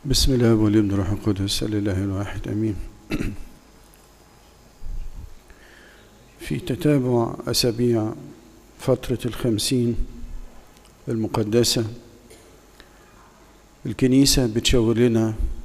بسم الله والابن والروح القدس الإله الواحد آمين. في تتابع أسابيع فترة الخمسين المقدسة، الكنيسة بتشاور لنا